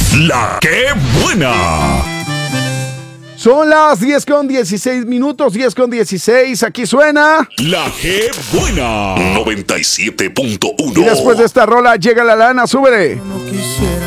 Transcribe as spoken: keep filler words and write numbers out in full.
La que buena. Son las diez con dieciséis minutos, diez con dieciséis, aquí suena La que buena. noventa y siete punto uno. Y después de esta rola llega la lana, súbele. No quisiera